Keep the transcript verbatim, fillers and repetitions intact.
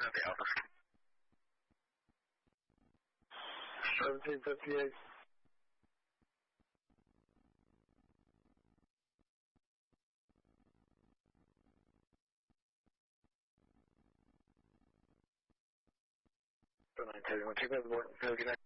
seventeen fifty-eight. nine thirty-one, two, have a good night.